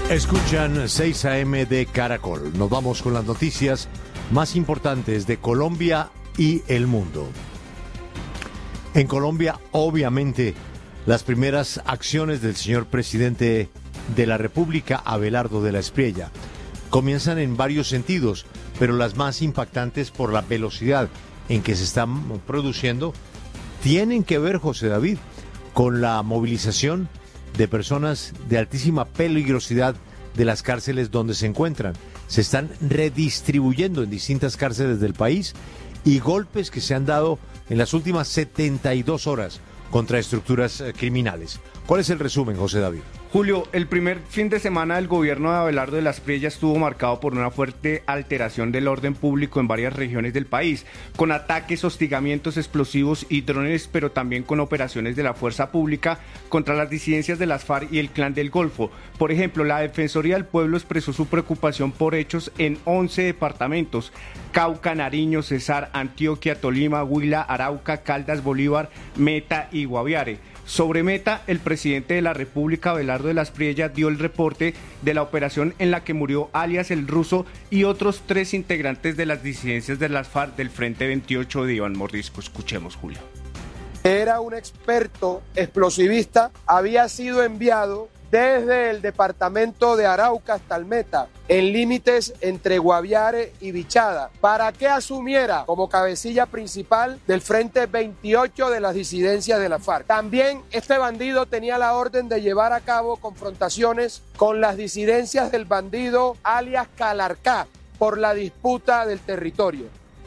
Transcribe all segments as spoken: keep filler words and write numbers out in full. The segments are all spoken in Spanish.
Escuchan seis a eme de Caracol. Nos vamos con las noticias más importantes de Colombia y el mundo. En Colombia, obviamente, las primeras acciones del señor presidente de la República, Abelardo de la Espriella, comienzan en varios sentidos, pero las más impactantes por la velocidad en que se están produciendo tienen que ver, José David, con la movilización de personas de altísima peligrosidad de las cárceles donde se encuentran. Se están redistribuyendo en distintas cárceles del país y golpes que se han dado en las últimas setenta y dos horas contra estructuras eh, criminales. ¿Cuál es el resumen, José David? Julio, el primer fin de semana del gobierno de Abelardo de la Espriella estuvo marcado por una fuerte alteración del orden público en varias regiones del país, con ataques, hostigamientos explosivos y drones, pero también con operaciones de la fuerza pública contra las disidencias de las FARC y el Clan del Golfo. Por ejemplo, la Defensoría del Pueblo expresó su preocupación por hechos en once departamentos: Cauca, Nariño, Cesar, Antioquia, Tolima, Huila, Arauca, Caldas, Bolívar, Meta y Guaviare. Sobre Meta, el presidente de la República, Abelardo de la Espriella, dio el reporte de la operación en la que murió alias el Ruso y otros tres integrantes de las disidencias de las FARC del Frente veintiocho de Iván Mordisco. Escuchemos, Julio. Era un experto explosivista, había sido enviado desde el departamento de Arauca hasta el Meta, en límites entre Guaviare y Bichada, para que asumiera como cabecilla principal del Frente veintiocho de las disidencias de la FARC. También este bandido tenía la orden de llevar a cabo confrontaciones con las disidencias del bandido alias Calarcá por la disputa del territorio.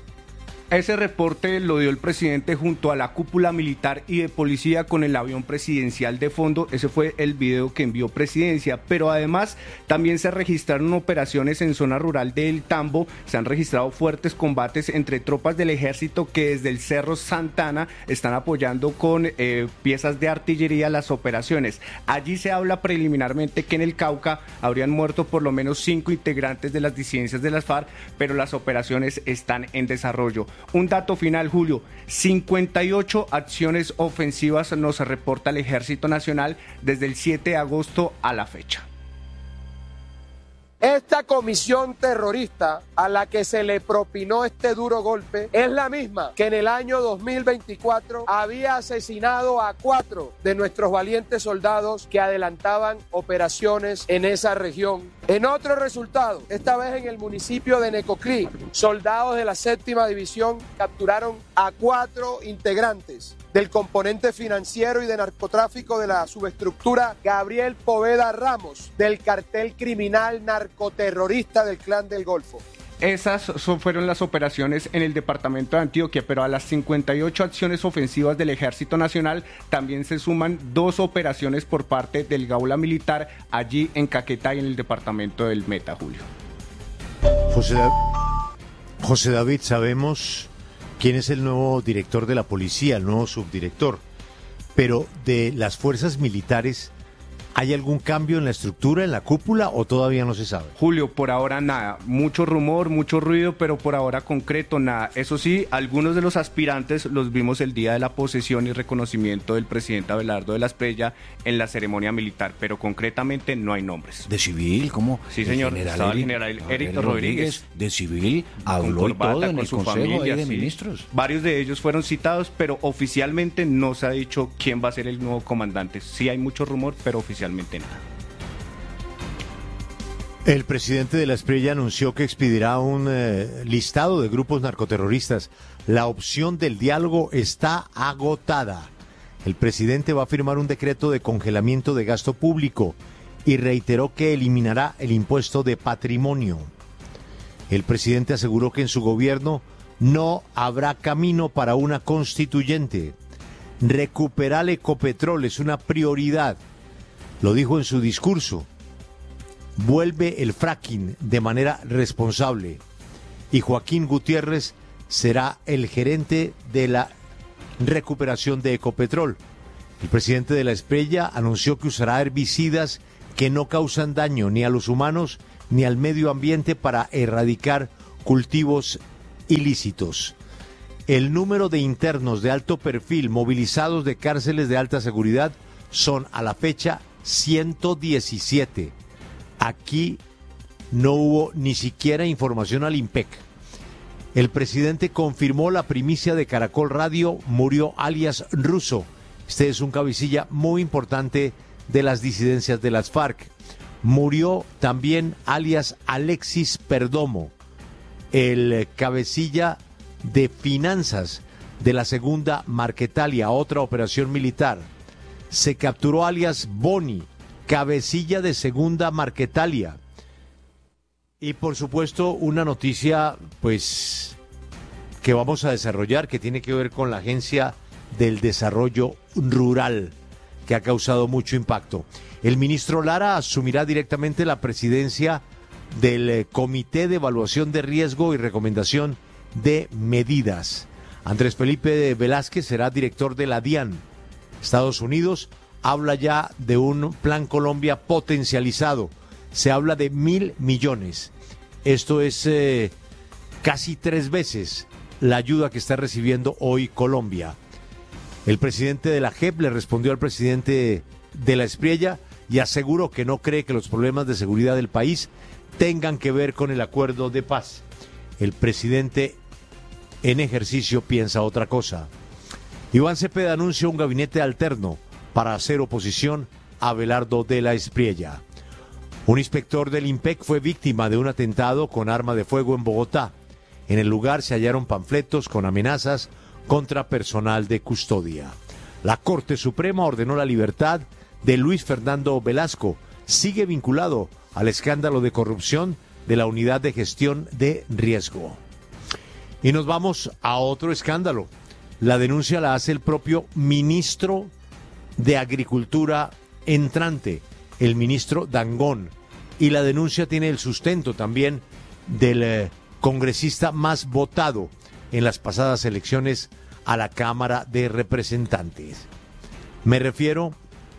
Ese reporte lo dio el presidente junto a la cúpula militar y de policía con el avión presidencial de fondo. Ese fue el video que envió Presidencia, pero además también se registraron operaciones en zona rural del Tambo. Se han registrado fuertes combates entre tropas del ejército que desde el Cerro Santana están apoyando con eh, piezas de artillería las operaciones. Allí se habla preliminarmente que en el Cauca habrían muerto por lo menos cinco integrantes de las disidencias de las FARC, pero las operaciones están en desarrollo. Un dato final, Julio: cincuenta y ocho acciones ofensivas nos reporta el Ejército Nacional desde el siete de agosto a la fecha. Esta comisión terrorista a la que se le propinó este duro golpe es la misma que en el año dos mil veinticuatro había asesinado a cuatro de nuestros valientes soldados que adelantaban operaciones en esa región. En otro resultado, esta vez en el municipio de Necoclí, soldados de la séptima división capturaron a cuatro integrantes del componente financiero y de narcotráfico de la subestructura Gabriel Poveda Ramos, del cartel criminal narcoterrorista del Clan del Golfo. Esas son, fueron las operaciones en el departamento de Antioquia, pero a las cincuenta y ocho acciones ofensivas del Ejército Nacional también se suman dos operaciones por parte del Gaula Militar allí en Caquetá y en el departamento del Meta, Julio. José, José David, sabemos quién es el nuevo director de la policía, el nuevo subdirector, pero de las fuerzas militares, ¿hay algún cambio en la estructura, en la cúpula, o todavía no se sabe? Julio, por ahora nada. Mucho rumor, mucho ruido, pero por ahora concreto nada. Eso sí, algunos de los aspirantes los vimos el día de la posesión y reconocimiento del presidente Abelardo de la Espriella en la ceremonia militar, pero concretamente no hay nombres. ¿De civil? ¿Cómo? Sí, señor. El Estaba el Eric, general Eric Eric Rodríguez, Rodríguez. De civil, habló con y todo corbata, en con el su Consejo familia, de sí. Ministros. Varios de ellos fueron citados, pero oficialmente no se ha dicho quién va a ser el nuevo comandante. Sí hay mucho rumor, pero oficialmente nada. El presidente de la Espriella anunció que expedirá un eh, listado de grupos narcoterroristas. La opción del diálogo está agotada. El presidente va a firmar un decreto de congelamiento de gasto público y reiteró que eliminará el impuesto de patrimonio. El presidente aseguró que en su gobierno no habrá camino para una constituyente. Recuperar el Ecopetrol es una prioridad, lo dijo en su discurso. Vuelve el fracking de manera responsable y Joaquín Gutiérrez será el gerente de la recuperación de Ecopetrol. El presidente de la Espriella anunció que usará herbicidas que no causan daño ni a los humanos ni al medio ambiente para erradicar cultivos ilícitos. El número de internos de alto perfil movilizados de cárceles de alta seguridad son a la fecha ciento diecisiete. Aquí no hubo ni siquiera información al IMPEC. El presidente confirmó la primicia de Caracol Radio, murió alias Russo. Este es un cabecilla muy importante de las disidencias de las FARC. Murió también alias Alexis Perdomo, el cabecilla de finanzas de la segunda Marquetalia, otra operación militar. Se capturó alias Boni, cabecilla de segunda Marquetalia. Y por supuesto una noticia pues que vamos a desarrollar que tiene que ver con la Agencia del Desarrollo Rural, que ha causado mucho impacto. El ministro Lara asumirá directamente la presidencia del eh, Comité de Evaluación de Riesgo y Recomendación de Medidas. Andrés Felipe Velázquez será director de la DIAN. Estados Unidos habla ya de un Plan Colombia potencializado. Se habla de mil millones. Esto es eh, casi tres veces la ayuda que está recibiendo hoy Colombia. El presidente de la J E P le respondió al presidente de la Espriella y aseguró que no cree que los problemas de seguridad del país tengan que ver con el acuerdo de paz. El presidente en ejercicio piensa otra cosa. Iván Cepeda anuncia un gabinete alterno para hacer oposición a Abelardo de la Espriella. Un inspector del IMPEC fue víctima de un atentado con arma de fuego en Bogotá. En el lugar se hallaron panfletos con amenazas contra personal de custodia. La Corte Suprema ordenó la libertad de Luis Fernando Velasco. Sigue vinculado al escándalo de corrupción de la Unidad de Gestión de Riesgo. Y nos vamos a otro escándalo. La denuncia la hace el propio ministro de Agricultura entrante, el ministro Dangond. Y la denuncia tiene el sustento también del eh, congresista más votado en las pasadas elecciones a la Cámara de Representantes. Me refiero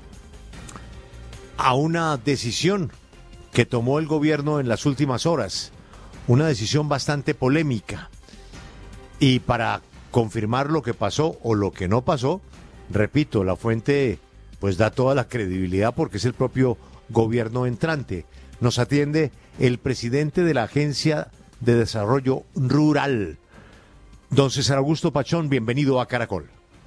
a una decisión que tomó el gobierno en las últimas horas, una decisión bastante polémica. Y para confirmar lo que pasó o lo que no pasó, repito, la fuente pues da toda la credibilidad porque es el propio gobierno entrante. Nos atiende el presidente de la Agencia de Desarrollo Rural, don César Augusto Pachón. Bienvenido a Caracol.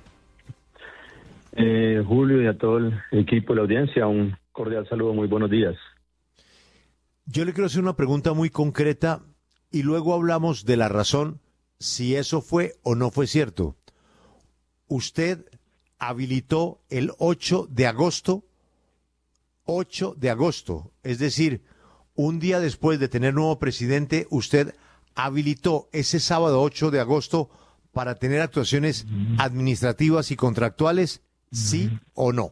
Eh, Julio, y a todo el equipo de la audiencia, un cordial saludo, muy buenos días. Yo le quiero hacer una pregunta muy concreta y luego hablamos de la razón, si eso fue o no fue cierto. Usted habilitó el ocho de agosto, ocho de agosto, es decir, un día después de tener nuevo presidente, usted habilitó ese sábado ocho de agosto para tener actuaciones administrativas y contractuales, ¿sí o no?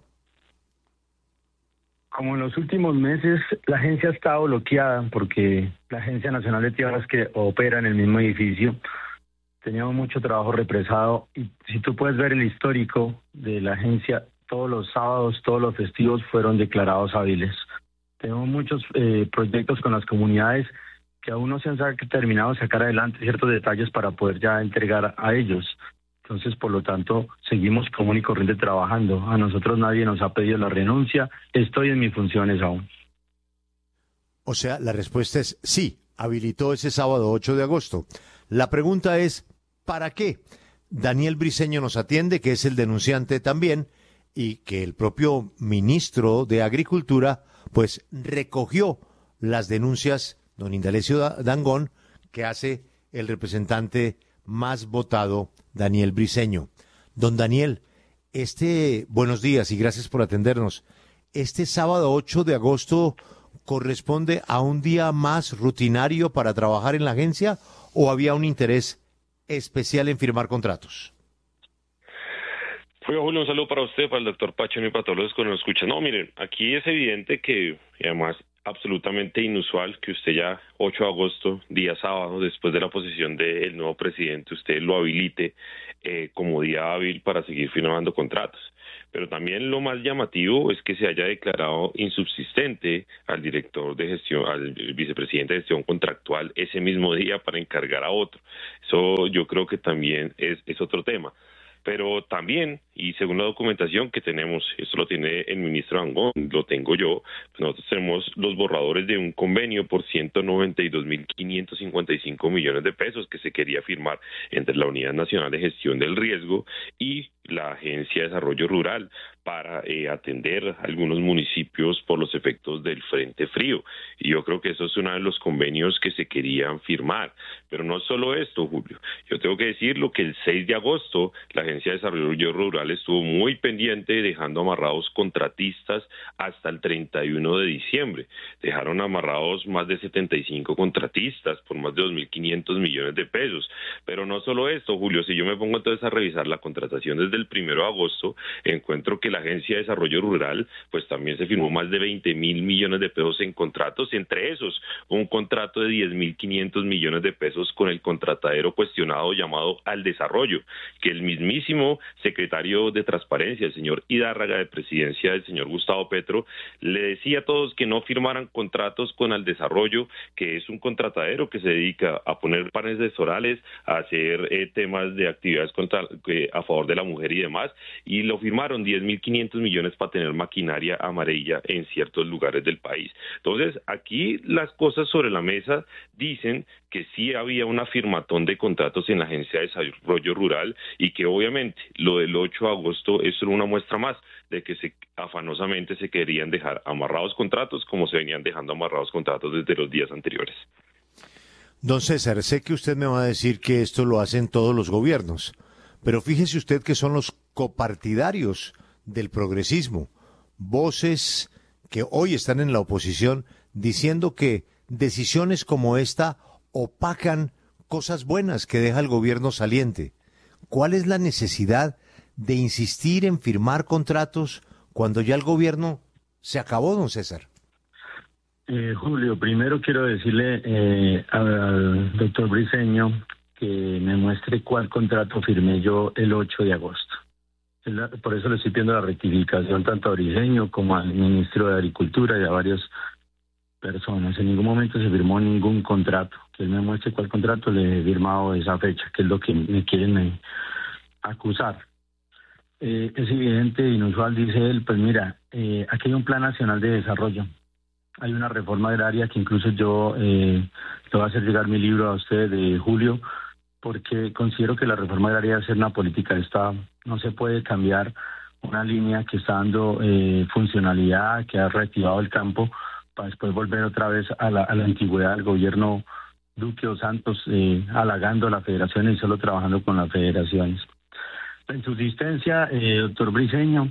Como en los últimos meses, la agencia ha estado bloqueada porque la Agencia Nacional de Tierras, que opera en el mismo edificio, teníamos mucho trabajo represado. Y si tú puedes ver el histórico de la agencia, todos los sábados, todos los festivos fueron declarados hábiles. Tenemos muchos eh, proyectos con las comunidades que aún no se han terminado de sacar adelante ciertos detalles para poder ya entregar a ellos. Entonces, por lo tanto, seguimos común y corriente trabajando. A nosotros nadie nos ha pedido la renuncia. Estoy en mis funciones aún. O sea, la respuesta es sí, habilitó ese sábado ocho de agosto. La pregunta es, ¿para qué? Daniel Briceño nos atiende, que es el denunciante también, y que el propio ministro de Agricultura, pues, recogió las denuncias, don Indalecio Dangond, que hace el representante más votado, Daniel Briceño. Don Daniel, este, buenos días y gracias por atendernos. Este sábado ocho de agosto corresponde a un día más rutinario para trabajar en la agencia o había un interés especial en firmar contratos? Julio, un saludo para usted, para el doctor Pachón y para todos los que nos escuchan. No, miren, aquí es evidente que, y además absolutamente inusual, que usted ya ocho de agosto, día sábado, después de la posesión del nuevo presidente, usted lo habilite eh, como día hábil para seguir firmando contratos. Pero también lo más llamativo es que se haya declarado insubsistente al director de gestión, al vicepresidente de gestión contractual ese mismo día para encargar a otro. Eso yo creo que también es, es otro tema. Pero también y según la documentación que tenemos, eso lo tiene el ministro Angón, lo tengo yo, pues nosotros tenemos los borradores de un convenio por ciento noventa y dos mil quinientos cincuenta y cinco millones de pesos que se quería firmar entre la Unidad Nacional de Gestión del Riesgo y la Agencia de Desarrollo Rural para eh, atender algunos municipios por los efectos del Frente Frío. Y yo creo que eso es uno de los convenios que se querían firmar. Pero no solo esto, Julio. Yo tengo que decirlo que el seis de agosto la Agencia de Desarrollo Rural estuvo muy pendiente, dejando amarrados contratistas hasta el treinta y uno de diciembre. Dejaron amarrados más de setenta y cinco contratistas por más de dos mil quinientos millones de pesos. Pero no solo esto, Julio. Si yo me pongo entonces a revisar la contratación desde el primero de agosto, encuentro que la Agencia de Desarrollo Rural pues también se firmó más de veinte mil millones de pesos en contratos, entre esos un contrato de diez mil quinientos millones de pesos con el contratadero cuestionado llamado Al Desarrollo, que el mismísimo secretario de Transparencia, el señor Hidárraga, de Presidencia del señor Gustavo Petro, le decía a todos que no firmaran contratos con Al Desarrollo, que es un contratadero que se dedica a poner paneles solarios, a hacer eh, temas de actividades contra, eh, a favor de la mujer y demás, y lo firmaron diez mil quinientos millones para tener maquinaria amarilla en ciertos lugares del país. Entonces, aquí las cosas sobre la mesa dicen que sí había una firmatón de contratos en la Agencia de Desarrollo Rural y que obviamente lo del ocho de agosto es solo una muestra más de que se afanosamente se querían dejar amarrados contratos como se venían dejando amarrados contratos desde los días anteriores. Don César, sé que usted me va a decir que esto lo hacen todos los gobiernos, pero fíjese usted que son los copartidarios del progresismo, voces que hoy están en la oposición diciendo que decisiones como esta opacan cosas buenas que deja el gobierno saliente. ¿Cuál es la necesidad de insistir en firmar contratos cuando ya el gobierno se acabó, don César? Eh, Julio, primero quiero decirle eh, al doctor Briceño que me muestre cuál contrato firmé yo el ocho de agosto. Por eso le estoy pidiendo la rectificación tanto a Briceño como al ministro de Agricultura y a varias personas. En ningún momento se firmó ningún contrato. Que él me muestre cuál contrato le he firmado esa fecha, que es lo que me quieren eh, acusar. Eh, es evidente, inusual, dice él, pues mira, eh, aquí hay un plan nacional de desarrollo. Hay una reforma agraria que incluso yo eh, le voy a hacer llegar mi libro a usted de Julio, porque considero que la reforma agraria debe ser una política de Estado. No se puede cambiar una línea que está dando eh, funcionalidad, que ha reactivado el campo, para después volver otra vez a la, a la antigüedad del gobierno Duque o Santos, eh, halagando a la federación y solo trabajando con las federaciones. En subsistencia, eh, doctor Briceño,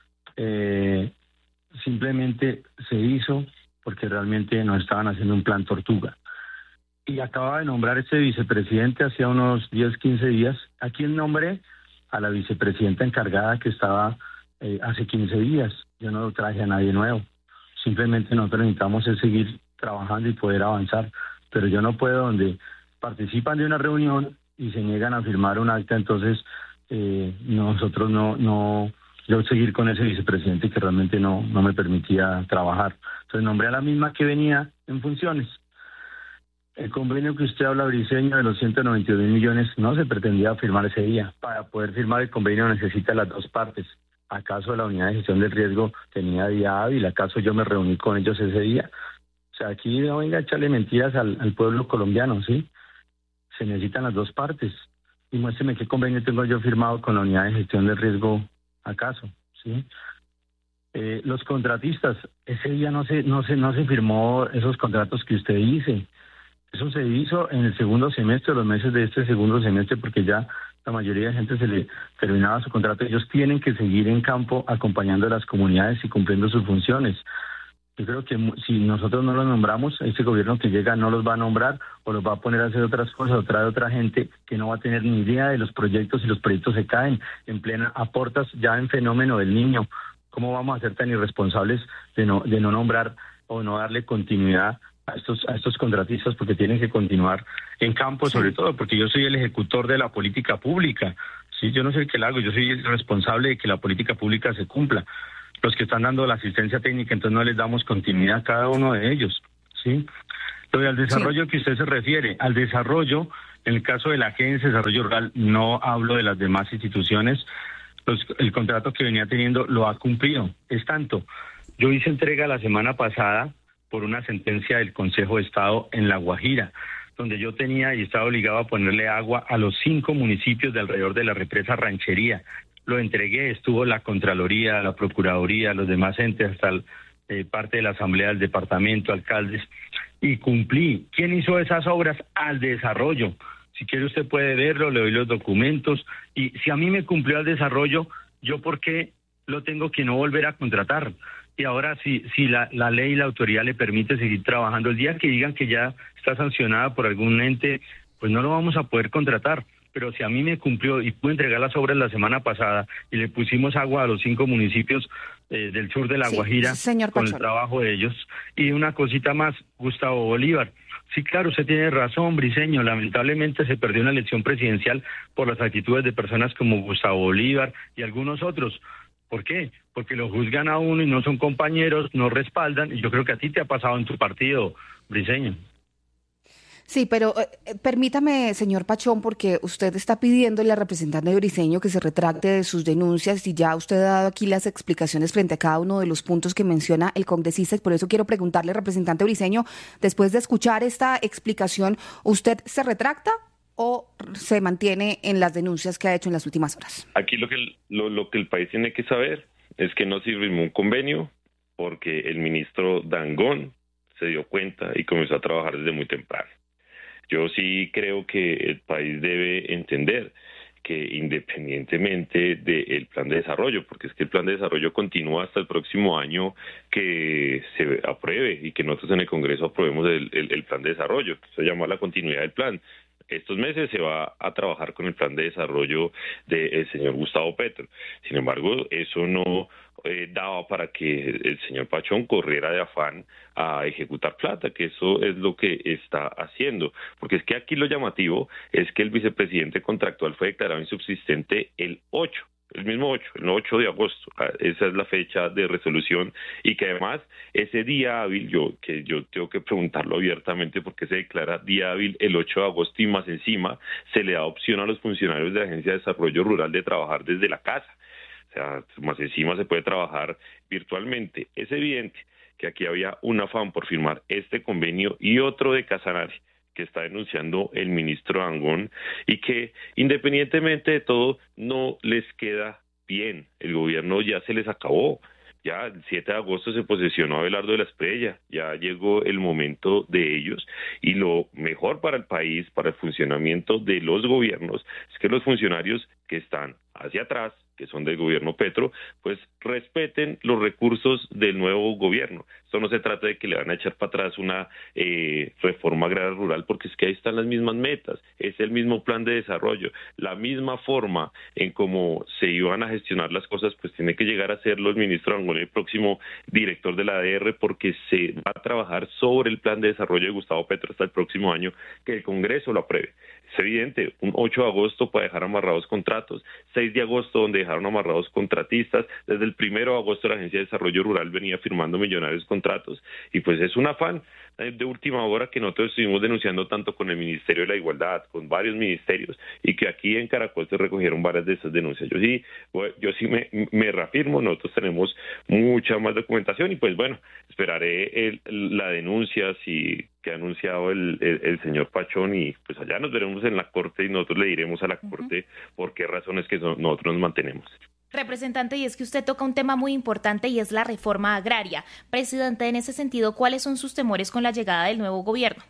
eh, simplemente se hizo porque realmente nos estaban haciendo un plan tortuga. Y acababa de nombrar este vicepresidente hacía unos diez, quince días. ¿A quién nombré? A la vicepresidenta encargada que estaba eh, hace quince días. Yo no traje a nadie nuevo. Simplemente nosotros necesitamos es seguir trabajando y poder avanzar. Pero yo no puedo, donde participan de una reunión y se niegan a firmar un acta, entonces eh, nosotros no, no, yo seguir con ese vicepresidente que realmente no, no me permitía trabajar. Entonces nombré a la misma que venía en funciones. El convenio que usted habla, Briceño, de los ciento noventa y dos mil millones, no se pretendía firmar ese día. Para poder firmar el convenio necesita las dos partes. ¿Acaso la unidad de gestión del riesgo tenía día hábil? ¿Acaso yo me reuní con ellos ese día? O sea, aquí no venga a echarle mentiras al, al pueblo colombiano, ¿sí? Se necesitan las dos partes. Y muéstreme qué convenio tengo yo firmado con la unidad de gestión del riesgo, ¿acaso? ¿Sí? Eh, los contratistas, ese día no se, no se, no se firmó esos contratos que usted dice. Eso se hizo en el segundo semestre, los meses de este segundo semestre, porque ya la mayoría de gente se le terminaba su contrato. Ellos tienen que seguir en campo acompañando a las comunidades y cumpliendo sus funciones. Yo creo que si nosotros no los nombramos, este gobierno que llega no los va a nombrar o los va a poner a hacer otras cosas o traer otra gente que no va a tener ni idea de los proyectos y los proyectos se caen en plena, a portas ya en fenómeno del niño. ¿Cómo vamos a ser tan irresponsables de no, de no nombrar o no darle continuidad a estos, a estos contratistas, porque tienen que continuar en campo, sí, sobre todo porque yo soy el ejecutor de la política pública, ¿sí? Yo no soy el que la hago, yo soy el responsable de que la política pública se cumpla. Los que están dando la asistencia técnica, entonces no les damos continuidad a cada uno de ellos, ¿sí? Lo del desarrollo, sí, que usted se refiere, al desarrollo, en el caso de la Agencia de Desarrollo Rural, no hablo de las demás instituciones, los, el contrato que venía teniendo lo ha cumplido. Es tanto, yo hice entrega la semana pasada por una sentencia del Consejo de Estado en La Guajira, donde yo tenía y estaba obligado a ponerle agua a los cinco municipios de alrededor de la represa Ranchería. Lo entregué, estuvo la Contraloría, la Procuraduría, los demás entes, hasta el, eh, parte de la Asamblea del Departamento, alcaldes, y cumplí. ¿Quién hizo esas obras? Al desarrollo. Si quiere usted puede verlo, le doy los documentos, y si a mí me cumplió al desarrollo, ¿yo por qué lo tengo que no volver a contratar? Y ahora si, si la, la ley y la autoridad le permite seguir trabajando, el día que digan que ya está sancionada por algún ente, pues no lo vamos a poder contratar. Pero si a mí me cumplió y pude entregar las obras la semana pasada y le pusimos agua a los cinco municipios eh, del sur de La Guajira, sí, con el trabajo de ellos. Y una cosita más, Gustavo Bolívar. Sí, claro, usted tiene razón, Briceño. Lamentablemente se perdió una elección presidencial por las actitudes de personas como Gustavo Bolívar y algunos otros. ¿Por qué? Porque lo juzgan a uno y no son compañeros, no respaldan. Y yo creo que a ti te ha pasado en tu partido, Briceño. Sí, pero eh, permítame, señor Pachón, porque usted está pidiéndole al representante de Briceño que se retracte de sus denuncias y ya usted ha dado aquí las explicaciones frente a cada uno de los puntos que menciona el congresista, y por eso quiero preguntarle, representante Briceño, después de escuchar esta explicación, ¿usted se retracta o se mantiene en las denuncias que ha hecho en las últimas horas? Aquí lo que el, lo, lo que el país tiene que saber es que no sirve un convenio porque el ministro Dangond se dio cuenta y comenzó a trabajar desde muy temprano. Yo sí creo que el país debe entender que independientemente del plan de desarrollo, porque es que el plan de desarrollo continúa hasta el próximo año que se apruebe y que nosotros en el Congreso aprobemos el, el, el plan de desarrollo, se llama la continuidad del plan. Estos meses se va a trabajar con el plan de desarrollo del señor Gustavo Petro. Sin embargo, eso no eh, daba para que el señor Pachón corriera de afán a ejecutar plata, que eso es lo que está haciendo. Porque es que aquí lo llamativo es que el vicepresidente contractual fue declarado insubsistente el ocho. El mismo ocho, el ocho de agosto, esa es la fecha de resolución, y que además ese día hábil, yo que yo tengo que preguntarlo abiertamente porque se declara día hábil el ocho de agosto y más encima se le da opción a los funcionarios de la Agencia de Desarrollo Rural de trabajar desde la casa, o sea, más encima se puede trabajar virtualmente. Es evidente que aquí había un afán por firmar este convenio y otro de Casanare, que está denunciando el ministro Dangond, y que independientemente de todo no les queda bien. El gobierno ya se les acabó. Ya el siete de agosto se posesionó Abelardo de la Espriella, ya llegó el momento de ellos, y lo mejor para el país, para el funcionamiento de los gobiernos, es que los funcionarios que están hacia atrás, que son del gobierno Petro, pues respeten los recursos del nuevo gobierno. Esto no se trata de que le van a echar para atrás una eh, reforma agraria rural, porque es que ahí están las mismas metas, es el mismo plan de desarrollo, la misma forma en cómo se iban a gestionar las cosas, pues tiene que llegar a ser el ministro Dangond, el próximo director de la A D R, porque se va a trabajar sobre el plan de desarrollo de Gustavo Petro hasta el próximo año, que el Congreso lo apruebe. Es evidente, un ocho de agosto para dejar amarrados contratos, seis de agosto donde dejaron amarrados contratistas, desde el primero de agosto la Agencia de Desarrollo Rural venía firmando millonarios contratos, y pues es un afán de última hora que nosotros estuvimos denunciando tanto con el Ministerio de la Igualdad, con varios ministerios, y que aquí en Caracol se recogieron varias de esas denuncias. Yo sí, yo sí me, me reafirmo, nosotros tenemos mucha más documentación, y pues bueno, esperaré el, la denuncia si que ha anunciado el, el, el señor Pachón, y pues allá nos veremos en la Corte y nosotros le diremos a la Corte uh-huh. por qué razones que so, nosotros nos mantenemos. Representante, y es que usted toca un tema muy importante y es la reforma agraria. Presidente, en ese sentido, ¿cuáles son sus temores con la llegada del nuevo gobierno?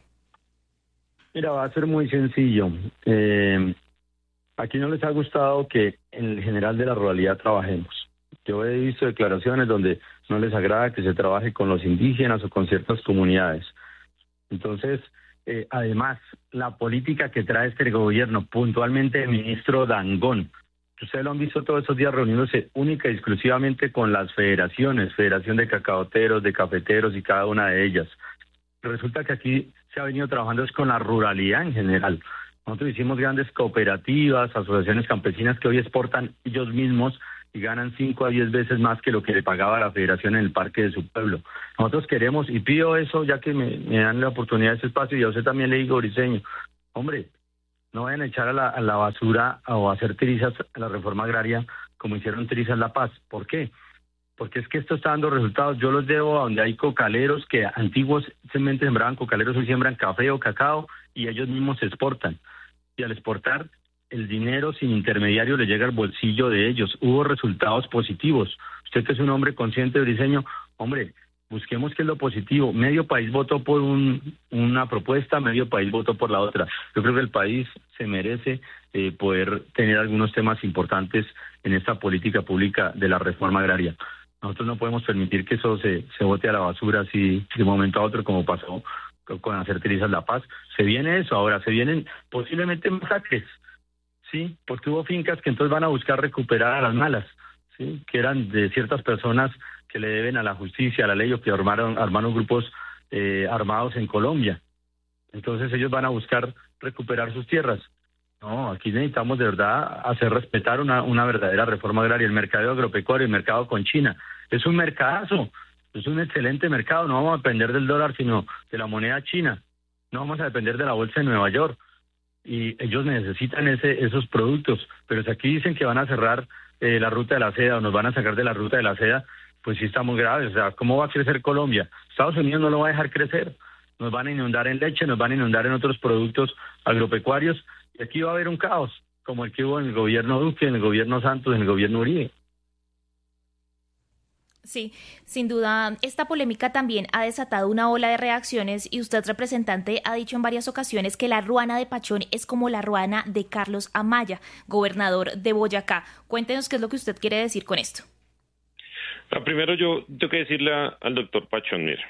Mira, va a ser muy sencillo. Eh, aquí no les ha gustado que en el general de la ruralidad trabajemos. Yo he visto declaraciones donde no les agrada que se trabaje con los indígenas o con ciertas comunidades. Entonces, eh, además, la política que trae este gobierno, puntualmente el ministro Dangond, ustedes lo han visto todos estos días reuniéndose única y exclusivamente con las federaciones, Federación de Cacaoteros, de Cafeteros y cada una de ellas. Resulta que aquí se ha venido trabajando es con la ruralidad en general. Nosotros hicimos grandes cooperativas, asociaciones campesinas que hoy exportan ellos mismos y ganan cinco a diez veces más que lo que le pagaba la federación en el parque de su pueblo. Nosotros queremos, y pido eso ya que me, me dan la oportunidad de ese espacio, y a usted también le digo, Briceño, hombre, no vayan a echar a la, a la basura o a hacer trizas a la reforma agraria, como hicieron Trizas La Paz. ¿Por qué? Porque es que esto está dando resultados. Yo los debo a donde hay cocaleros que antiguos simplemente sembraban cocaleros, hoy siembran café o cacao y ellos mismos se exportan. Y al exportar, el dinero sin intermediario le llega al bolsillo de ellos. Hubo resultados positivos. Usted que es un hombre consciente de diseño, hombre, busquemos qué es lo positivo. Medio país votó por un, una propuesta, medio país votó por la otra. Yo creo que el país se merece eh, poder tener algunos temas importantes en esta política pública de la reforma agraria. Nosotros no podemos permitir que eso se, se bote a la basura así de un momento a otro, como pasó con hacer Trizas La Paz. Se viene eso, ahora se vienen posiblemente masacres, ¿sí? Porque hubo fincas que entonces van a buscar recuperar a las malas, ¿sí? Que eran de ciertas personas que le deben a la justicia, a la ley, o que armaron, armaron grupos eh, armados en Colombia. Entonces ellos van a buscar recuperar sus tierras. No, aquí necesitamos de verdad hacer respetar una, una verdadera reforma agraria. El mercado agropecuario, el mercado con China, es un mercadazo, es un excelente mercado. No vamos a depender del dólar, sino de la moneda china. No vamos a depender de la bolsa de Nueva York. Y ellos necesitan ese, esos productos. Pero si aquí dicen que van a cerrar eh, la ruta de la seda o nos van a sacar de la ruta de la seda, pues sí está muy grave. O sea, ¿cómo va a crecer Colombia? Estados Unidos no lo va a dejar crecer. Nos van a inundar en leche, nos van a inundar en otros productos agropecuarios. Y aquí va a haber un caos, como el que hubo en el gobierno Duque, en el gobierno Santos, en el gobierno Uribe. Sí, sin duda, esta polémica también ha desatado una ola de reacciones y usted, representante, ha dicho en varias ocasiones que la ruana de Pachón es como la ruana de Carlos Amaya, gobernador de Boyacá. Cuéntenos qué es lo que usted quiere decir con esto. Ah, primero yo tengo que decirle a, al doctor Pachón, mira,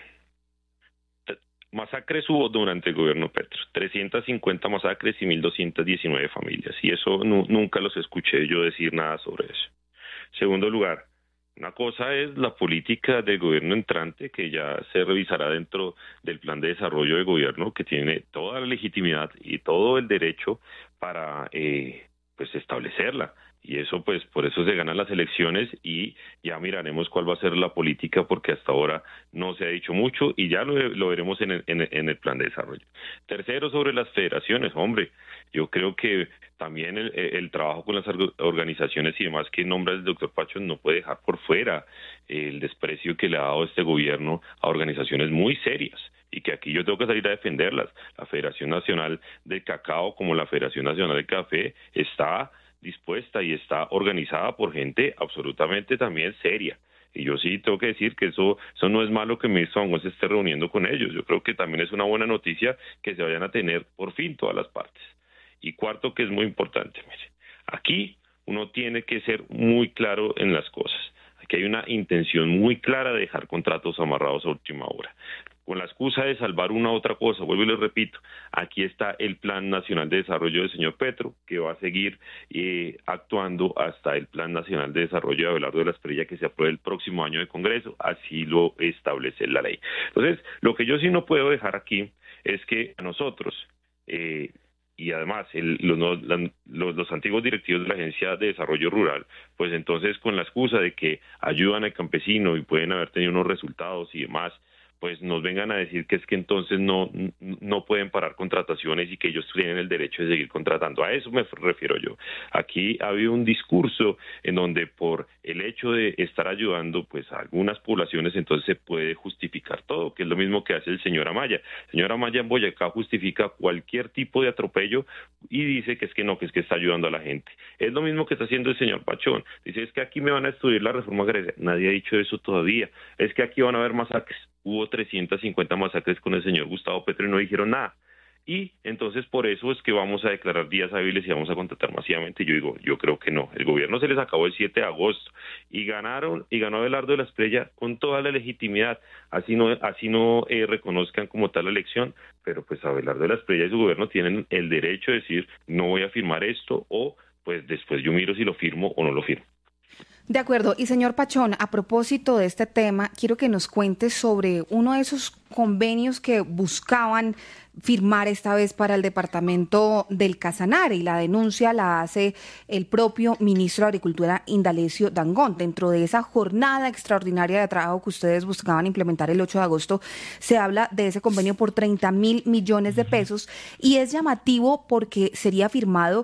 masacres hubo durante el gobierno Petro, trescientas cincuenta masacres y mil doscientas diecinueve familias, y eso no, nunca los escuché yo decir nada sobre eso. Segundo lugar, una cosa es la política del gobierno entrante, que ya se revisará dentro del plan de desarrollo de gobierno, que tiene toda la legitimidad y todo el derecho para eh, pues establecerla. Y eso, pues, por eso se ganan las elecciones y ya miraremos cuál va a ser la política, porque hasta ahora no se ha dicho mucho y ya lo, lo veremos en el, en, el, en el plan de desarrollo. Tercero, sobre las federaciones, hombre, yo creo que también el, el trabajo con las organizaciones y demás que nombra el doctor Pachón no puede dejar por fuera el desprecio que le ha dado este gobierno a organizaciones muy serias, y que aquí yo tengo que salir a defenderlas. La Federación Nacional del Cacao, como la Federación Nacional del Café, está dispuesta y está organizada por gente absolutamente también seria. Y yo sí tengo que decir que eso eso no es malo que el ministro Dangond se esté reuniendo con ellos. Yo creo que también es una buena noticia que se vayan a tener por fin todas las partes. Y cuarto, que es muy importante, mire, aquí uno tiene que ser muy claro en las cosas. Aquí hay una intención muy clara de dejar contratos amarrados a última hora, con la excusa de salvar una u otra cosa. Vuelvo y les repito, aquí está el Plan Nacional de Desarrollo del señor Petro, que va a seguir eh, actuando hasta el Plan Nacional de Desarrollo de Abelardo de la Espriella, que se apruebe el próximo año de Congreso, así lo establece la ley. Entonces, lo que yo sí no puedo dejar aquí es que a nosotros, eh, y además el, los, los, los antiguos directivos de la Agencia de Desarrollo Rural, pues entonces con la excusa de que ayudan al campesino y pueden haber tenido unos resultados y demás, pues nos vengan a decir que es que entonces no, no pueden parar contrataciones y que ellos tienen el derecho de seguir contratando. A eso me refiero yo. Aquí ha habido un discurso en donde por el hecho de estar ayudando pues a algunas poblaciones entonces se puede justificar todo, que es lo mismo que hace el señor Amaya. El señor Amaya en Boyacá justifica cualquier tipo de atropello y dice que es que no, que es que está ayudando a la gente. Es lo mismo que está haciendo el señor Pachón. Dice, es que aquí me van a estudiar la reforma agraria. Nadie ha dicho eso todavía. Es que aquí van a haber masacres. Hubo trescientas cincuenta masacres con el señor Gustavo Petro y no dijeron nada. Y entonces por eso es que vamos a declarar días hábiles y vamos a contratar masivamente. Yo digo, yo creo que no. El gobierno se les acabó el siete de agosto y ganaron, y ganó Abelardo de la Espriella con toda la legitimidad. Así no, así no eh, reconozcan como tal la elección, pero pues Abelardo de la Espriella y su gobierno tienen el derecho de decir, no voy a firmar esto, o pues después yo miro si lo firmo o no lo firmo. De acuerdo. Y señor Pachón, a propósito de este tema, quiero que nos cuente sobre uno de esos convenios que buscaban firmar esta vez para el departamento del Casanare, y la denuncia la hace el propio ministro de Agricultura, Indalecio Dangond. Dentro de esa jornada extraordinaria de trabajo que ustedes buscaban implementar el ocho de agosto, se habla de ese convenio por treinta mil millones de pesos, y es llamativo porque sería firmado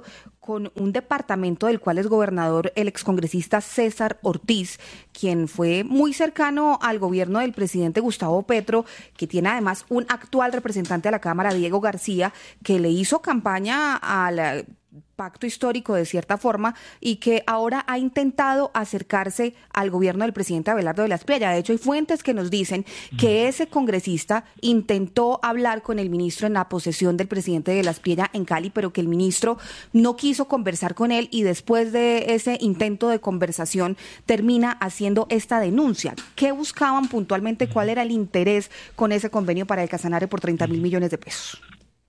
con un departamento del cual es gobernador el excongresista César Ortiz, quien fue muy cercano al gobierno del presidente Gustavo Petro, que tiene además un actual representante a la Cámara, Diego García, que le hizo campaña al pacto histórico de cierta forma y que ahora ha intentado acercarse al gobierno del presidente Abelardo de la Espriella. De hecho, hay fuentes que nos dicen que ese congresista intentó hablar con el ministro en la posesión del presidente de la Espriella en Cali, pero que el ministro no quiso conversar con él y después de ese intento de conversación termina haciendo esta denuncia. ¿Qué buscaban puntualmente? ¿Cuál era el interés con ese convenio para el Casanare por treinta mil millones de pesos?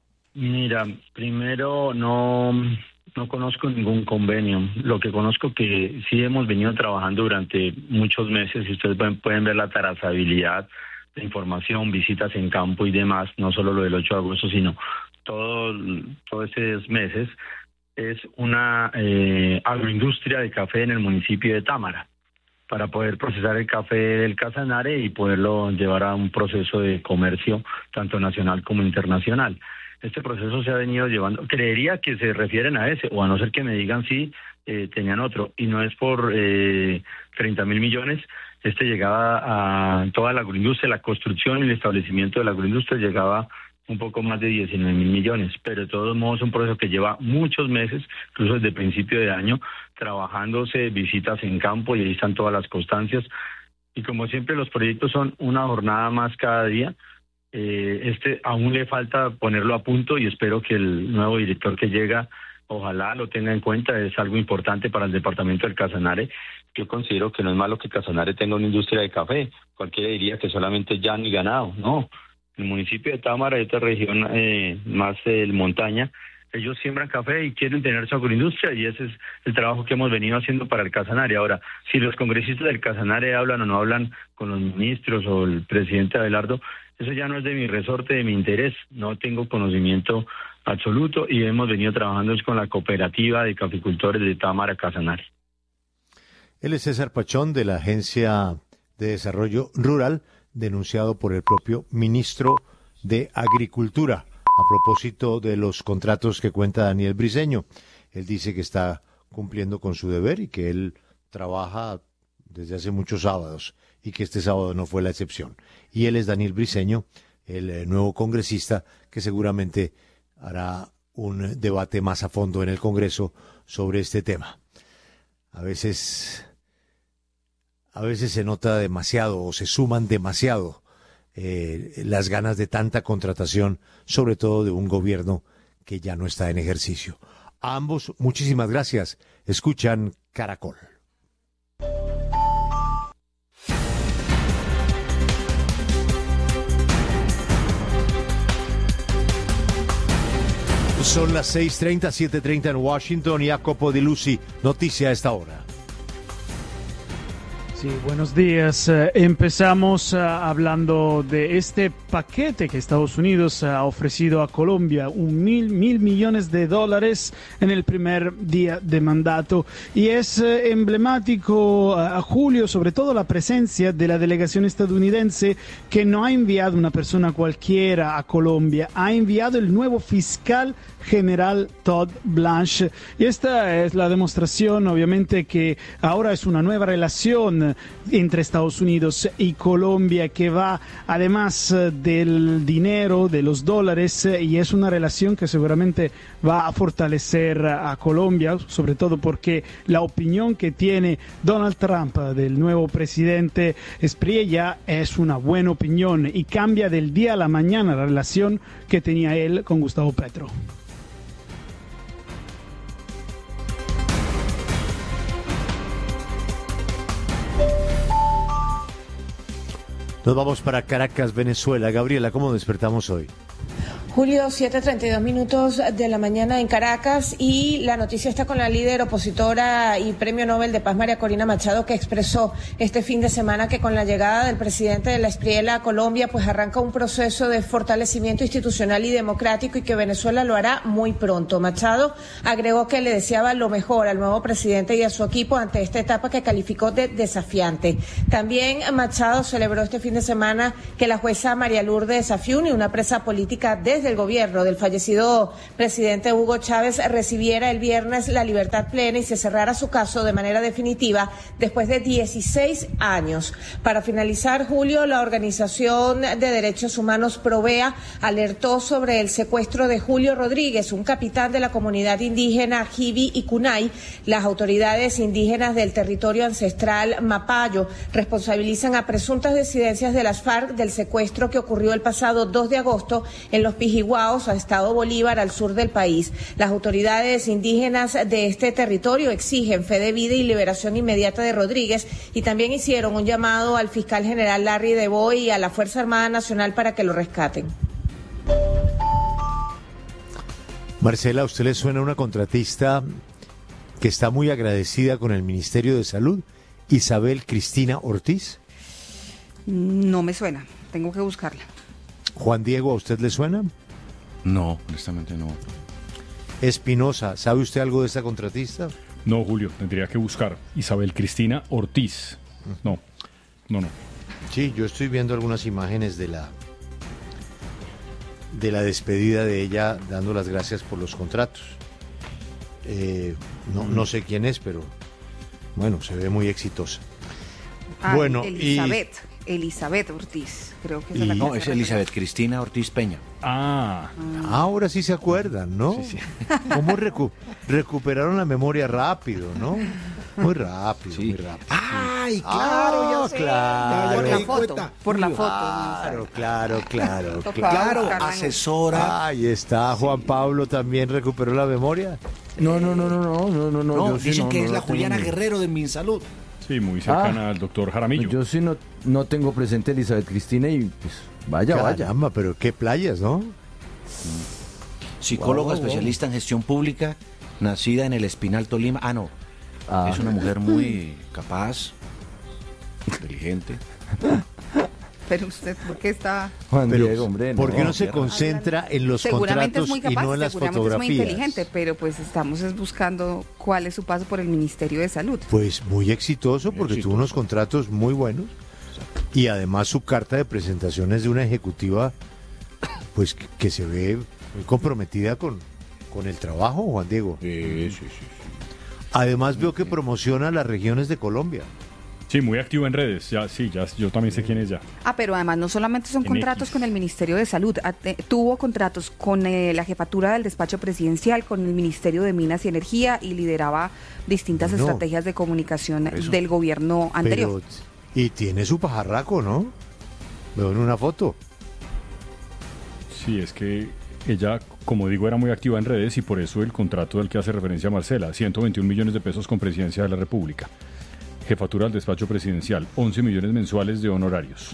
Mira, primero no... No conozco ningún convenio. Lo que conozco que sí hemos venido trabajando durante muchos meses y ustedes pueden, pueden ver la trazabilidad de información, visitas en campo y demás, no solo lo del ocho de agosto, sino todo, todos esos meses, es una eh, agroindustria de café en el municipio de Támara para poder procesar el café del Casanare y poderlo llevar a un proceso de comercio tanto nacional como internacional. Este proceso se ha venido llevando, creería que se refieren a ese, o a no ser que me digan si eh, tenían otro, y no es por eh, treinta mil millones, este llegaba a toda la agroindustria, la construcción y el establecimiento de la agroindustria llegaba un poco más de diecinueve mil millones, pero de todos modos es un proceso que lleva muchos meses, incluso desde principio de año, trabajándose, visitas en campo, y ahí están todas las constancias, y como siempre los proyectos son una jornada más cada día. Eh, este aún le falta ponerlo a punto y espero que el nuevo director que llega ojalá lo tenga en cuenta. Es algo importante para el departamento del Casanare. Yo considero que no es malo que Casanare tenga una industria de café. Cualquiera diría que solamente llano y ganado. No, el municipio de Támara y esta región eh, más eh, montaña, ellos siembran café y quieren tener su agroindustria, y ese es el trabajo que hemos venido haciendo para el Casanare. Ahora, si los congresistas del Casanare hablan o no hablan con los ministros o el presidente Abelardo, eso ya no es de mi resorte, de mi interés. No tengo conocimiento absoluto y hemos venido trabajando con la cooperativa de caficultores de Támara Casanare. Él es César Pachón, de la Agencia de Desarrollo Rural, denunciado por el propio ministro de Agricultura a propósito de los contratos que cuenta Daniel Briceño. Él dice que está cumpliendo con su deber y que él trabaja desde hace muchos sábados y que este sábado no fue la excepción. Y él es Daniel Briceño, el eh, nuevo congresista, que seguramente hará un debate más a fondo en el Congreso sobre este tema. A veces, a veces se nota demasiado o se suman demasiado eh, las ganas de tanta contratación, sobre todo de un gobierno que ya no está en ejercicio. A ambos, muchísimas gracias. Escuchan Caracol. Son las seis treinta, siete treinta en Washington. Jacopo Di Lucy, noticia a esta hora. Sí, buenos días. Uh, empezamos uh, hablando de este paquete que Estados Unidos ha ofrecido a Colombia, un mil, mil millones de dólares en el primer día de mandato. Y es uh, emblemático uh, a Julio, sobre todo la presencia de la delegación estadounidense, que no ha enviado una persona cualquiera a Colombia, ha enviado el nuevo fiscal general Todd Blanche. Y esta es la demostración, obviamente, que ahora es una nueva relación entre Estados Unidos y Colombia, que va además del dinero, de los dólares, y es una relación que seguramente va a fortalecer a Colombia, sobre todo porque la opinión que tiene Donald Trump del nuevo presidente Espriella es una buena opinión y cambia del día a la mañana la relación que tenía él con Gustavo Petro. Nos vamos para Caracas, Venezuela. Gabriela, ¿cómo despertamos hoy? Julio, siete treinta y dos minutos de la mañana en Caracas, y la noticia está con la líder opositora y Premio Nobel de Paz, María Corina Machado, que expresó este fin de semana que con la llegada del presidente de la Espriella a Colombia, pues arranca un proceso de fortalecimiento institucional y democrático y que Venezuela lo hará muy pronto. Machado agregó que le deseaba lo mejor al nuevo presidente y a su equipo ante esta etapa que calificó de desafiante. También Machado celebró este fin de semana que la jueza María Lourdes Afiuni, una presa política desde del gobierno del fallecido presidente Hugo Chávez recibiera el viernes la libertad plena y se cerrara su caso de manera definitiva después de dieciséis años. Para finalizar, Julio, la Organización de Derechos Humanos Provea alertó sobre el secuestro de Julio Rodríguez, un capitán de la comunidad indígena Jibi y Cunay. Las autoridades indígenas del territorio ancestral Mapayo responsabilizan a presuntas disidencias de las FARC del secuestro que ocurrió el pasado dos de agosto en los Pijiguaos, a Estado Bolívar, al sur del país. Las autoridades indígenas de este territorio exigen fe de vida y liberación inmediata de Rodríguez y también hicieron un llamado al fiscal general Larry Deboy y a la Fuerza Armada Nacional para que lo rescaten. Marcela, ¿a usted le suena una contratista que está muy agradecida con el Ministerio de Salud, Isabel Cristina Ortiz? No me suena, tengo que buscarla. Juan Diego, ¿a usted le suena? No, honestamente no. Espinosa, ¿sabe usted algo de esta contratista? No, Julio, tendría que buscar. Isabel Cristina Ortiz. No, no, no. Sí, yo estoy viendo algunas imágenes de la de la despedida de ella, dando las gracias por los contratos. Eh, no, no sé quién es, pero bueno, se ve muy exitosa. Ah, bueno, Elizabeth, y... Elizabeth Ortiz, creo que es y... la No, es Elizabeth Cristina Ortiz Peña. Ah. ah, ahora sí se acuerdan, ¿no? Sí, sí. ¿Cómo recu recuperaron la memoria rápido, no? Muy rápido, sí. muy rápido. ¡Ay, claro! Ah, ya sé. claro. Por la foto, por la foto. Claro, claro, claro. Claro, asesora. Ahí está, Juan sí. Pablo también recuperó la memoria. No, no, no, no, no, no, no. No, yo sí dicen no, que no, es no la Juliana tengo... Guerrero de Minsalud. Sí, muy cercana ah, al doctor Jaramillo. Yo sí no, no tengo presente a Elizabeth Cristina y pues vaya, Caramba, vaya. pero qué playas, ¿no? Psicóloga wow, wow, especialista wow. en gestión pública, nacida en el Espinal, Tolima. Ah, no. Ah. Es una mujer muy capaz, inteligente. Pero usted, ¿por qué está...? Juan pero, Diego, hombre, ¿por qué no, no se concentra en los seguramente contratos es muy capaz, y no en las seguramente fotografías? es muy inteligente, pero pues estamos es buscando cuál es su paso por el Ministerio de Salud. Pues muy exitoso, porque muy exitoso. Tuvo unos contratos muy buenos y además su carta de presentación es de una ejecutiva pues que, que se ve muy comprometida con, con el trabajo, Juan Diego. Sí, sí, sí, sí. Además veo que promociona las regiones de Colombia. Sí, muy activo en redes. Ya, sí, ya, yo también sé quién es ya. Ah, pero además no solamente son en contratos X. con el Ministerio de Salud, tuvo contratos con eh, la jefatura del despacho presidencial, con el Ministerio de Minas y Energía y lideraba distintas no, estrategias de comunicación del gobierno anterior. Pero, y tiene su pajarraco, ¿no? Veo en una foto. Sí, es que ella, como digo, era muy activa en redes y por eso el contrato del que hace referencia Marcela, ciento veintiún millones de pesos con Presidencia de la República. Jefatura del Despacho Presidencial, once millones mensuales de honorarios.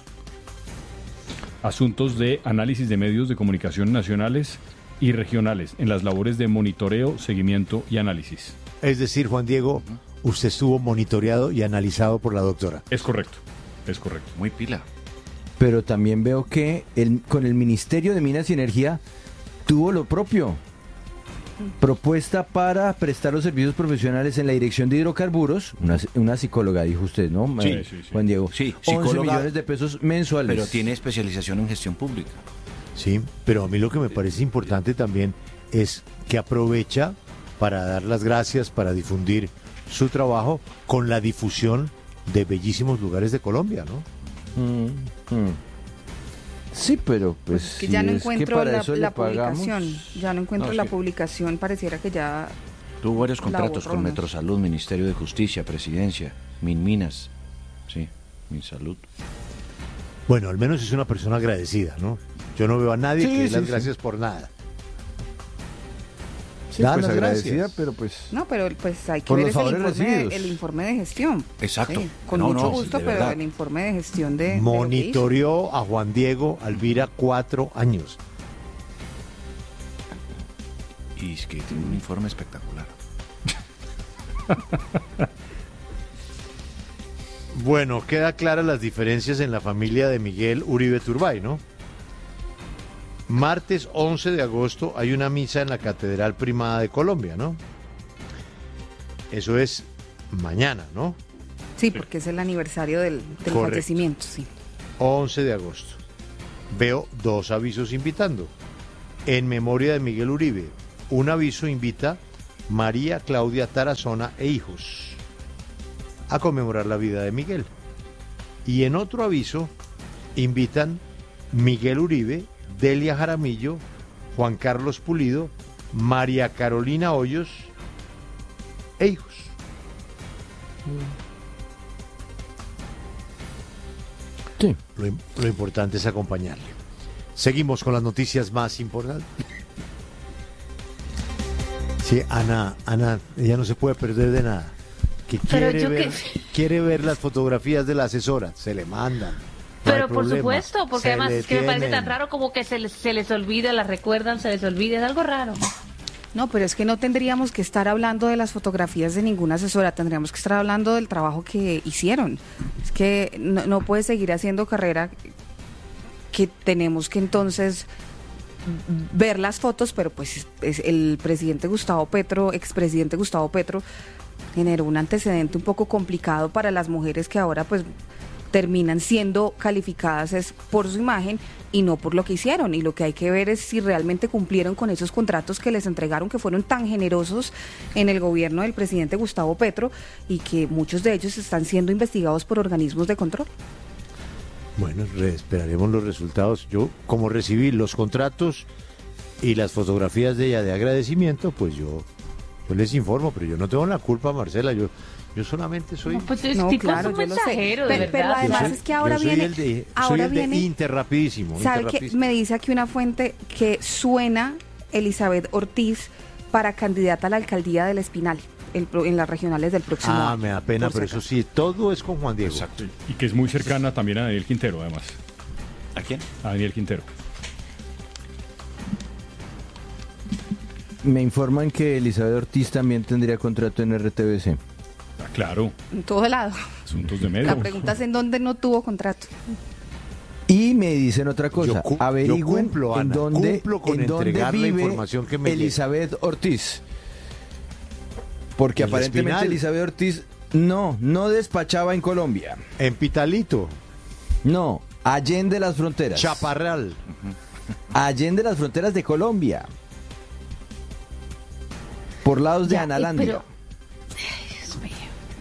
Asuntos de análisis de medios de comunicación nacionales y regionales en las labores de monitoreo, seguimiento y análisis. Es decir, Juan Diego, usted estuvo monitoreado y analizado por la doctora. Es correcto, es correcto. Muy pila. Pero también veo que el, con el Ministerio de Minas y Energía tuvo lo propio. Propuesta para prestar los servicios profesionales en la Dirección de Hidrocarburos, una, una psicóloga, dijo usted, ¿no? Sí, eh, sí, sí. Juan Diego. Sí, once millones de pesos mensuales. Pero tiene especialización en gestión pública. Sí, pero a mí lo que me parece importante también es que aprovecha para dar las gracias, para difundir su trabajo con la difusión de bellísimos lugares de Colombia, ¿no? Mm, mm. Sí, pero pues... Que ya si no es encuentro que la, eso la pagamos... publicación, ya no encuentro No, la sí. publicación, pareciera que ya... Tuvo varios contratos con borró, ¿no? Metrosalud, Ministerio de Justicia, Presidencia, Minminas, sí, Minsalud. Bueno, al menos es una persona agradecida, ¿no? Yo no veo a nadie Sí, que dé sí, las sí. gracias por nada. Sí, Da pues las agradecida, gracias. pero pues... No, pero pues hay que Por ver los es el favores informe, de, recibidos. el informe de gestión. Exacto. Sí, con No, mucho no, gusto, de pero verdad. el informe de gestión de... de Monitoreó a Juan Diego Alvira cuatro años. Y es que tiene un informe espectacular. Bueno, queda claras las diferencias en la familia de Miguel Uribe Turbay, ¿no? Martes once de agosto hay una misa en la Catedral Primada de Colombia, ¿no? Eso es mañana, ¿no? Sí, porque es el aniversario del, del Correcto. fallecimiento, sí. once de agosto. Veo dos avisos invitando. en memoria de Miguel Uribe. Un aviso invita María Claudia Tarazona e hijos a conmemorar la vida de Miguel. Y en otro aviso invitan Miguel Uribe, Delia Jaramillo, Juan Carlos Pulido, María Carolina Hoyos e hijos. Sí. Lo, lo importante es acompañarle. Seguimos con las noticias más importantes. Sí, Ana, Ana, ella no se puede perder de nada. Que quiere, ver, que... quiere ver las fotografías de la asesora, se le mandan. No Pero por supuesto, porque además es que me parece tan raro como que se les, se les olvida, las recuerdan, se les olvida, es algo raro. No, pero es que no tendríamos que estar hablando de las fotografías de ninguna asesora, tendríamos que estar hablando del trabajo que hicieron. Es que no, no puede seguir haciendo carrera, que tenemos que entonces ver las fotos, pero pues es el presidente Gustavo Petro, expresidente Gustavo Petro, generó un antecedente un poco complicado para las mujeres que ahora pues terminan siendo calificadas es por su imagen y no por lo que hicieron, y lo que hay que ver es si realmente cumplieron con esos contratos que les entregaron, que fueron tan generosos en el gobierno del presidente Gustavo Petro y que muchos de ellos están siendo investigados por organismos de control. Bueno, esperaremos los resultados. Yo, como recibí los contratos y las fotografías de ella de agradecimiento, pues yo, yo les informo, pero yo no tengo la culpa, Marcela, yo Yo solamente soy... No, pues es no, tipo claro, es un mensajero, de pero, pero además soy, es que ahora soy viene... El de, ahora soy el viene, de Interrapidísimo. ¿Sabe Interrapidísimo. que me dice aquí una fuente que suena Elizabeth Ortiz para candidata a la alcaldía del Espinal el, en las regionales del próximo Ah, año, me da pena, pero eso sí, todo es con Juan Diego. Exacto. Y que es muy cercana también a Daniel Quintero, además. ¿A quién? A Daniel Quintero. Me informan que Elizabeth Ortiz también tendría contrato en R T V C. Ah, claro. En todo lado. Asuntos de medio. La pregunta es en dónde no tuvo contrato. Y me dicen otra cosa, Yo cu- averigüen yo cumplo, en Ana, dónde, cumplo con en dónde entregar la vive información que me llega. Elizabeth Ortiz. Porque En el aparentemente Espinal. Elizabeth Ortiz no, no despachaba en Colombia. En Pitalito, No, allende las fronteras. Chaparral. Allende las fronteras de Colombia. Por lados de Ya, Analandia. pero- Ay, Dios mío.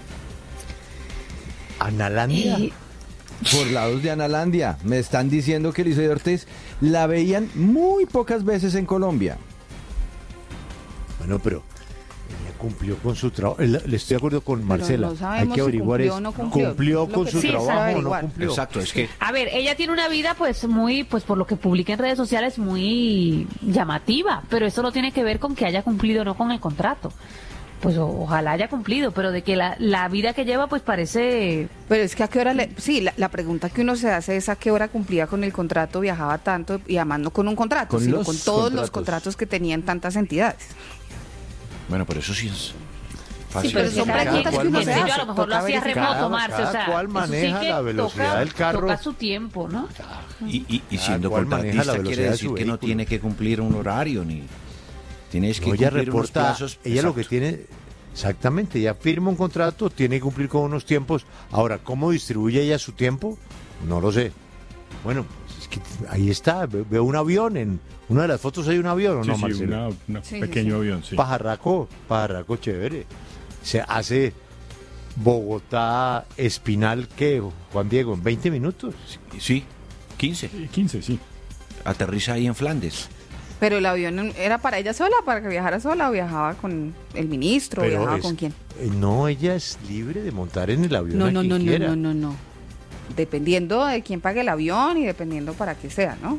Analandia. Eh, Por lados de Analandia. Me están diciendo que Elizabeth Ortiz la veían muy pocas veces en Colombia. Bueno, pero ella cumplió con su trabajo. Le estoy de acuerdo con Marcela. no Hay sabemos que si averiguar cumplió es, o no cumplió. ¿cumplió Lo con que su sí, trabajo sabe o no averiguar. cumplió? Exacto, es que A ver, ella tiene una vida pues muy, pues por lo que publica en redes sociales, muy llamativa, pero eso no tiene que ver con que haya cumplido o no con el contrato. Pues o- ojalá haya cumplido, pero de que la, la vida que lleva pues parece... Pero es que a qué hora le... Sí, la, la pregunta que uno se hace es a qué hora cumplía con el contrato, viajaba tanto, y además no con un contrato, Con sino los con todos los contratos. contratos que tenían tantas entidades. bueno, pero eso sí es fácil. Sí, pero son son cada preguntas cual que uno que se sé maneja- yo, a hace, lo mejor lo toca hacía verificar. remoto, Marce, o cada sea, cual eso maneja sí que la velocidad toca, del carro. toca su tiempo, ¿no? Y, y, y Cada siendo cual maneja la contratista velocidad quiere de decir su que no vehículo. tiene que cumplir un horario ni tienes que No, ella cumplir unos reporta, plazos. ella lo que Exacto. tiene, exactamente, ella firma un contrato, tiene que cumplir con unos tiempos. Ahora, ¿cómo distribuye ella su tiempo? No lo sé. Bueno, pues es que ahí está, ve- veo un avión, en una de las fotos hay un avión, ¿o Sí, no, sí, Marcelo? una, una Sí, sí, pequeño sí. avión, sí. Pajarraco, pajarraco chévere. Se hace Bogotá, Espinal, ¿qué, Juan Diego? ¿En veinte minutos? Sí, quince. Sí, quince, sí. Aterriza ahí en Flandes. Pero el avión era para ella sola, para que viajara sola, o viajaba con el ministro, o Pero viajaba es- con quién. eh, No, ella es libre de montar en el avión No, a no, quien no, no, quiera. no, no, no. Dependiendo de quién pague el avión y dependiendo para qué sea, ¿no?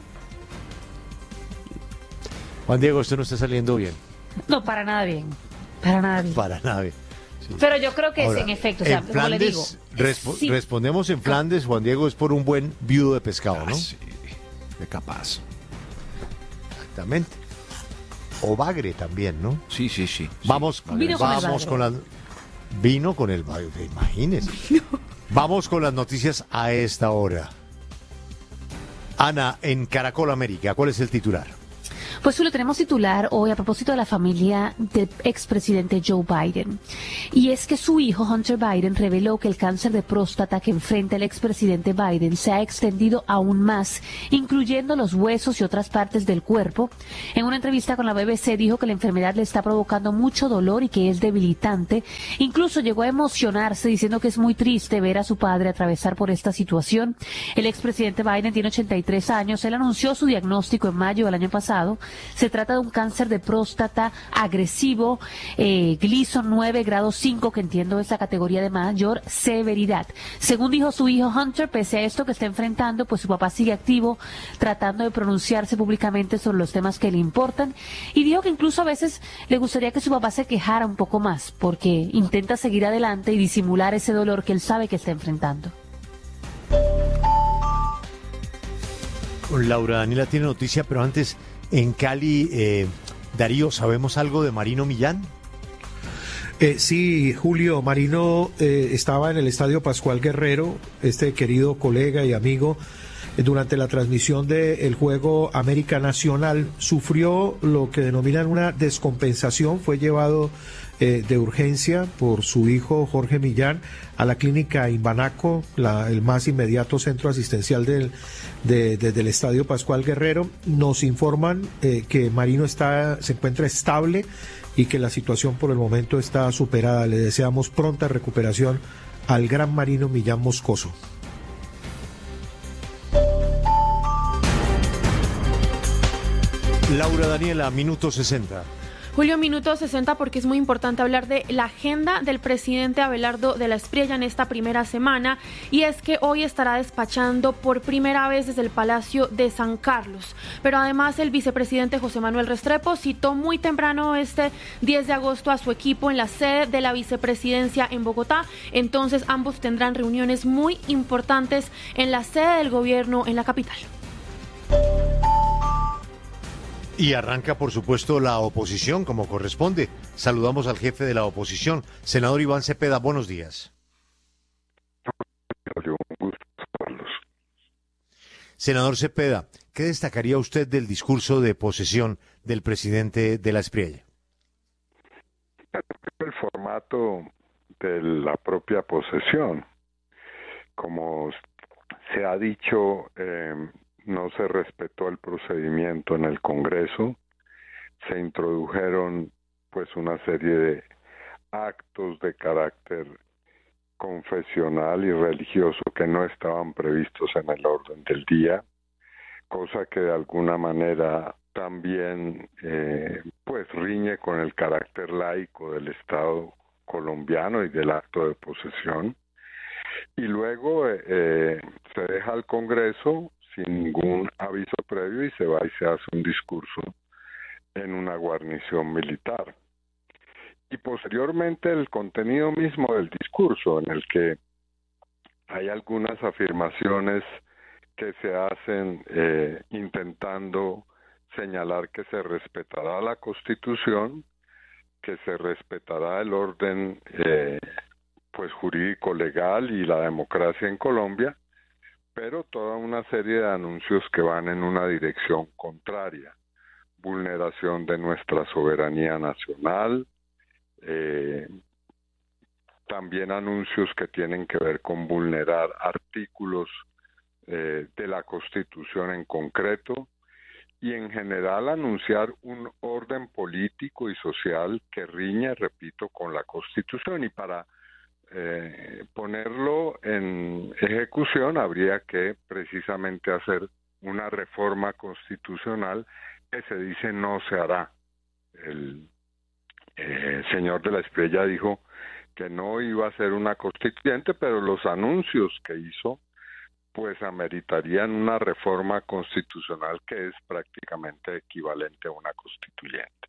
Juan Diego, esto no está saliendo bien. No, para nada bien, para nada bien. Para nada bien. Sí. Pero yo creo que Ahora, es en efecto, o sea, en como le digo, Flandes, respo- sí. respondemos en Flandes, Juan Diego, es por un buen viudo de pescado, ¿no? Ah, sí, qué capaz. Exactamente. O bagre también, ¿no? Sí, sí, sí. sí. Vamos, Vino con el vamos bagre. con las... Vino con el bagre, imagínese. Vamos con las noticias a esta hora. Ana, en Caracol América, ¿cuál es el titular? Pues lo tenemos titular hoy a propósito de la familia del expresidente Joe Biden. Y es que su hijo Hunter Biden reveló que el cáncer de próstata que enfrenta el expresidente Biden se ha extendido aún más, incluyendo los huesos y otras partes del cuerpo. En una entrevista con la B B C dijo que la enfermedad le está provocando mucho dolor y que es debilitante. Incluso llegó a emocionarse diciendo que es muy triste ver a su padre atravesar por esta situación. El expresidente Biden tiene ochenta y tres años. Él anunció su diagnóstico en mayo del año pasado. Se trata de un cáncer de próstata agresivo, eh, Gleason nueve, grado cinco, que entiendo es la categoría de mayor severidad. Según dijo su hijo Hunter, pese a esto que está enfrentando, pues su papá sigue activo, tratando de pronunciarse públicamente sobre los temas que le importan, y dijo que incluso a veces le gustaría que su papá se quejara un poco más, porque intenta seguir adelante y disimular ese dolor que él sabe que está enfrentando. Laura Daniela tiene noticia, pero antes, en Cali, eh, Darío, ¿sabemos algo de Marino Millán? Eh, sí, Julio, Marino eh, estaba en el Estadio Pascual Guerrero, este querido colega y amigo, eh, durante la transmisión del juego América Nacional, sufrió lo que denominan una descompensación, fue llevado eh, de urgencia por su hijo Jorge Millán a la clínica Imbanaco, la, el más inmediato centro asistencial del, de, de, del Estadio Pascual Guerrero. Nos informan eh, que Marino está, se encuentra estable y que la situación por el momento está superada. Le deseamos pronta recuperación al gran Marino Millán Moscoso. Laura Daniela, minuto sesenta. Julio, minuto sesenta, porque es muy importante hablar de la agenda del presidente Abelardo de la Espriella en esta primera semana, y es que hoy estará despachando por primera vez desde el Palacio de San Carlos. Pero además el vicepresidente José Manuel Restrepo citó muy temprano este diez de agosto a su equipo en la sede de la vicepresidencia en Bogotá. Entonces ambos tendrán reuniones muy importantes en la sede del gobierno en la capital. Y arranca, por supuesto, la oposición, como corresponde. Saludamos al jefe de la oposición, senador Iván Cepeda. Buenos días. Senador Cepeda, ¿qué destacaría usted del discurso de posesión del presidente de la Espriella? El formato de la propia posesión. Como se ha dicho, eh, no se respetó el procedimiento en el Congreso, se introdujeron pues una serie de actos de carácter confesional y religioso que no estaban previstos en el orden del día, cosa que de alguna manera también eh, pues riñe con el carácter laico del Estado colombiano y del acto de posesión. Y luego eh, se deja al Congreso sin ningún aviso previo y se va y se hace un discurso en una guarnición militar. Y posteriormente el contenido mismo del discurso, en el que hay algunas afirmaciones que se hacen eh, intentando señalar que se respetará la Constitución, que se respetará el orden eh, pues jurídico legal y la democracia en Colombia, pero toda una serie de anuncios que van en una dirección contraria, vulneración de nuestra soberanía nacional, eh, también anuncios que tienen que ver con vulnerar artículos eh, de la Constitución en concreto, y en general anunciar un orden político y social que riñe, repito, con la Constitución. Y para Eh, ponerlo en ejecución habría que precisamente hacer una reforma constitucional que se dice no se hará. El eh, señor de la Espriella dijo que no iba a ser una constituyente, pero los anuncios que hizo pues ameritarían una reforma constitucional que es prácticamente equivalente a una constituyente.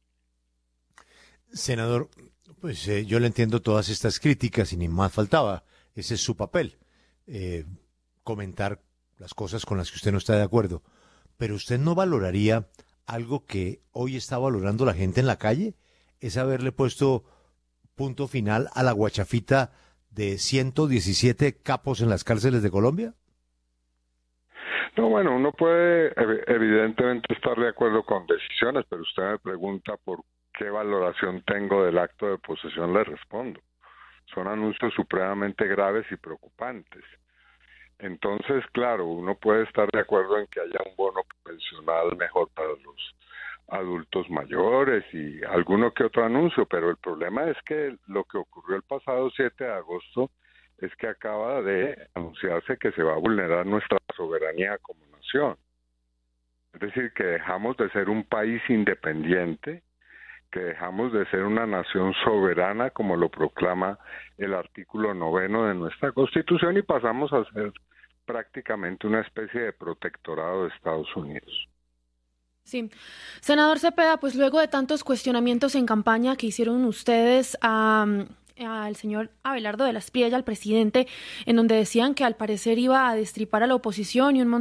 Senador, pues eh, yo le entiendo todas estas críticas y ni más faltaba. Ese es su papel, eh, comentar las cosas con las que usted no está de acuerdo. Pero usted no valoraría algo que hoy está valorando la gente en la calle, es haberle puesto punto final a la guachafita de ciento diecisiete capos en las cárceles de Colombia. No, bueno, uno puede evidentemente estar de acuerdo con decisiones, pero usted me pregunta por qué valoración tengo del acto de posesión, le respondo. Son anuncios supremamente graves y preocupantes. Entonces, claro, uno puede estar de acuerdo en que haya un bono pensional mejor para los adultos mayores y alguno que otro anuncio, pero el problema es que lo que ocurrió el pasado siete de agosto es que acaba de anunciarse que se va a vulnerar nuestra soberanía como nación. Es decir, que dejamos de ser un país independiente, que dejamos de ser una nación soberana como lo proclama el artículo noveno de nuestra Constitución y pasamos a ser prácticamente una especie de protectorado de Estados Unidos. Sí. Senador Cepeda, pues luego de tantos cuestionamientos en campaña que hicieron ustedes a... al señor Abelardo de la Espriella, al presidente, en donde decían que al parecer iba a destripar a la oposición y un montón